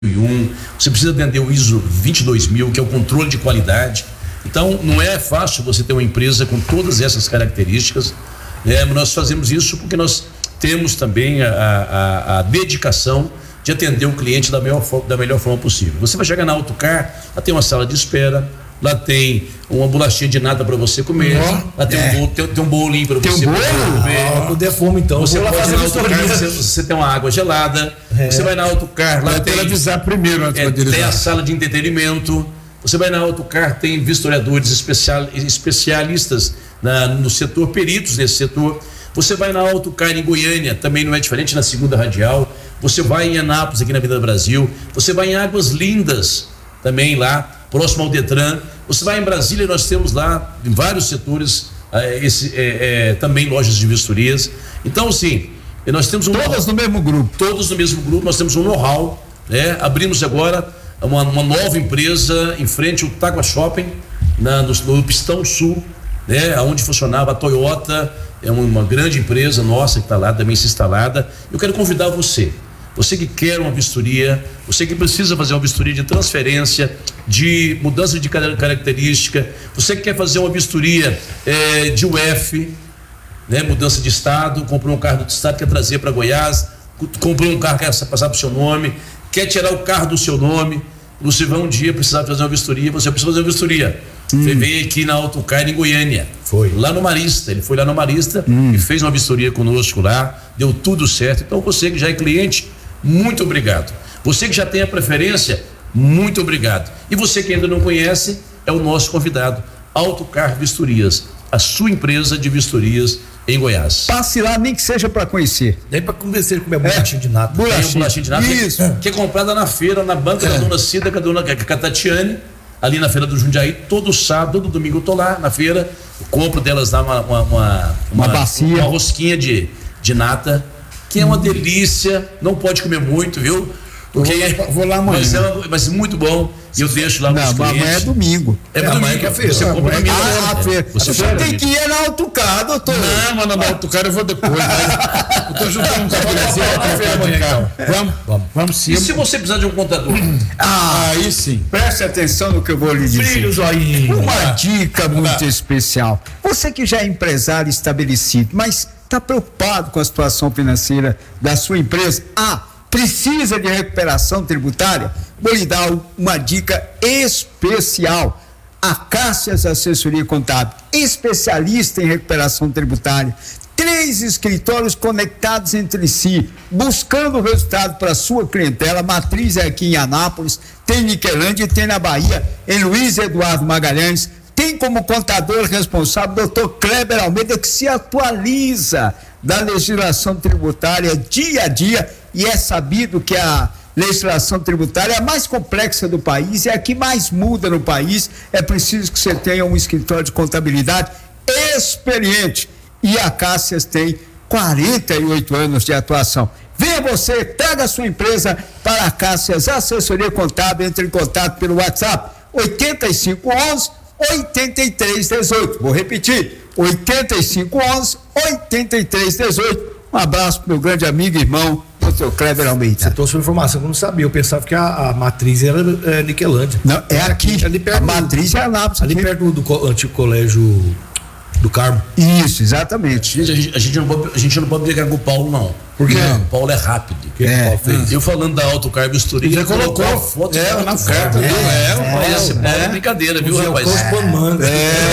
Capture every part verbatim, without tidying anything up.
Você precisa atender o I S O vinte e dois mil, que é o controle de qualidade. Então, não é fácil você ter uma empresa com todas essas características. É, nós fazemos isso porque nós temos também a, a, a dedicação de atender o cliente da melhor, da melhor forma possível. Você vai chegar na Autocar, lá tem uma sala de espera, lá tem uma bolachinha de nata para você comer, oh, lá tem, é. um bolo, tem, tem um bolinho para você um comer. Ah, poder fome, então. Você pode ir na Autocar, você, você tem uma água gelada, é. você vai na Autocar, lá tem, avisar primeiro antes é, tem a sala de entretenimento. Você vai na Autocar, tem vistoriadores especial, especialistas na, no setor, peritos nesse setor. Você vai na Autocar em Goiânia, também não é diferente, na segunda radial. Você vai em Anápolis, aqui na Avenida Brasil. Você vai em Águas Lindas, também lá, próximo ao Detran. Você vai em Brasília, nós temos lá, em vários setores, é, esse, é, é, também lojas de vistorias. Então, sim, nós temos um... Todas no mesmo grupo. Todos no mesmo grupo, nós temos um know-how, né? Abrimos agora uma, uma nova empresa em frente ao Tagua Shopping, na, no, no Pistão Sul, né? Onde funcionava a Toyota, é uma, uma grande empresa nossa que está lá, também se instalada. Eu quero convidar você, você que quer uma vistoria, você que precisa fazer uma vistoria de transferência, de mudança de característica, você que quer fazer uma vistoria é, de U F, né? Mudança de estado, comprou um carro do estado, quer trazer para Goiás, comprou um carro, quer passar para o seu nome, quer tirar o carro do seu nome, você vai um dia precisar fazer uma vistoria, você precisa fazer uma vistoria. Hum. Você veio aqui na Autocar em Goiânia, foi lá no Marista, ele foi lá no Marista hum. e fez uma vistoria conosco lá, deu tudo certo. Então você que já é cliente, muito obrigado. Você que já tem a preferência, muito obrigado. E você que ainda não conhece, é o nosso convidado, Autocar Vistorias, a sua empresa de vistorias em Goiás. Passe lá, nem que seja para conhecer. Nem para convencer de comer bolachinha é. de nata. Bolachinha. Tem um bolachinha de nata. Isso. Que, que é comprada na feira, na banca é. da dona Cida, com a dona com a Tatiane, ali na feira do Jundiaí. Todo sábado, todo domingo eu tô lá na feira, eu compro delas lá uma uma, uma, uma bacia, uma rosquinha de, de nata, que é uma hum. delícia. Não pode comer muito, viu? Porque eu vou, vou lá amanhã. Mas é, mas muito bom. E eu deixo lá nos clientes. Amanhã é domingo. É, é domingo que é feira. Você compra domingo. Ah, a feira. Você, você tem que ir na Autocar, doutor. Não, mas na Autocar eu vou depois. Mas eu tô juntando um cabeleizinho pra feira amanhã, então. Vamos, vamos, vamos sim. E se você precisar de um contador? Ah, aí sim. Preste atenção no que eu vou lhe dizer. Filho, joinha. Uma dica muito especial. Você que já é empresário estabelecido, mas está preocupado com a situação financeira da sua empresa, ah, precisa de recuperação tributária? Vou lhe dar uma dica especial. A Cássias Assessoria Contábil, especialista em recuperação tributária. Três escritórios conectados entre si, buscando o resultado para a sua clientela. A matriz é aqui em Anápolis, tem em Niquelândia e tem na Bahia, em Luiz Eduardo Magalhães. Tem como contador responsável doutor Kleber Almeida, que se atualiza da legislação tributária dia a dia, e é sabido que a legislação tributária é a mais complexa do país, é a que mais muda no país. É preciso que você tenha um escritório de contabilidade experiente, e a Cássias tem quarenta e oito anos de atuação. Venha você, traga a sua empresa para a Cássias Assessoria Contábil, entre em contato pelo WhatsApp oitenta e cinco onze, oitenta e três dezoito. Vou repetir, oitenta e cinco onze, oitenta e três dezoito. Um abraço pro meu grande amigo e irmão, doutor Kleber Almeida. Você trouxe uma informação que eu não sabia. Eu pensava que a, a matriz era é, Niquelândia. Não, é aqui. Ali perto a matriz é Anápolis. Ali perto do, do antigo colégio do Carmo. Isso, exatamente. Gente, a, gente, a, gente não pode, a gente não pode brigar com o Paulo, não. Por quê? O Paulo é rápido. Que é. Paulo fez? Eu falando da Autocar Vistoria, ele já colocou a foto é, na carta, viu? É, é, esse Paulo é brincadeira, viu, rapaz? É.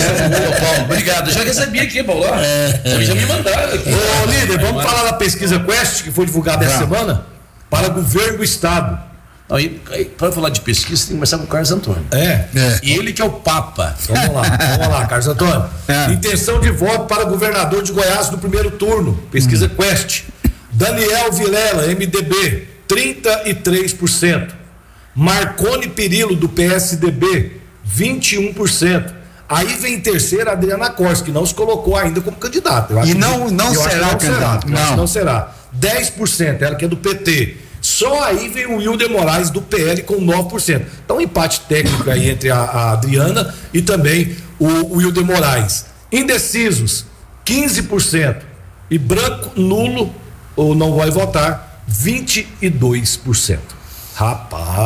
É. Paulo, obrigado. Eu já recebi aqui, Paulo. É. Já me mandaram aqui. Ô, líder, vamos falar da pesquisa Quest, que foi divulgada essa semana, para o governo do estado. Aí, aí para falar de pesquisa, você tem que começar com o Carlos Antônio. É. é. E ele que é o Papa. Vamos lá, vamos lá, Carlos Antônio. É. Intenção de voto para governador de Goiás no primeiro turno. Pesquisa hum. Quest. Daniel Vilela, M D B, trinta e três por cento. Marconi Perillo, do P S D B, vinte e um por cento. Aí vem em terceira Adriana Costa, que não se colocou ainda como candidata. E não, não será candidato. Não. não será. dez por cento, ela que é do P T. Só aí vem o Wilder Moraes do P L com nove por cento. Então, um empate técnico aí entre a, a Adriana e também o, o Wilder Moraes. Indecisos, quinze por cento. E branco, nulo ou não vai votar, vinte e dois por cento. Rapaz.